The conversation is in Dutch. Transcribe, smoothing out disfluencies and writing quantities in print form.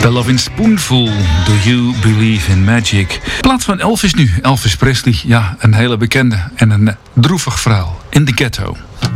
The Lovin' Spoonful, Do You Believe in Magic? Plaats van Elvis nu, Elvis Presley. Ja, een hele bekende en een droevig verhaal in de ghetto.